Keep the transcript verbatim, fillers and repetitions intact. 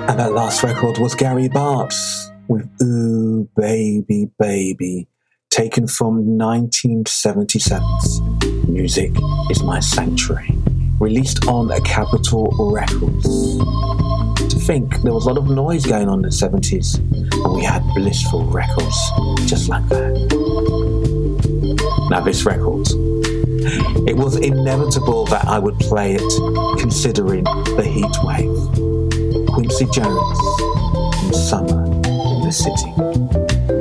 And that last record was Gary Bartz with Ooh Baby Baby, taken from nineteen seventy-seven's Music Is My Sanctuary, released on Capitol Records. To think there was a lot of noise going on in the seventies, and we had blissful records just like that. Now this record, it was inevitable that I would play it considering the heat wave. Quincy Jones in Summer in the City.